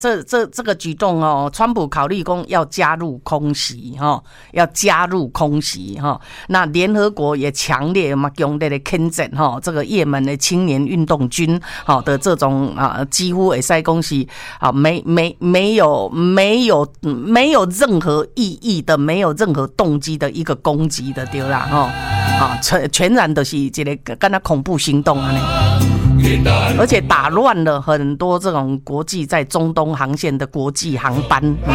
这个举动哦，川普考虑要加入空袭要加入空袭那联合国也强烈的谴责这个也门的青年运动军的这种几乎会使讲是没有任何意义的、没有任何动机的一个攻击的对啦全然的是一个跟他恐怖行动而且打乱了很多这种国际在中东航线的国际航班。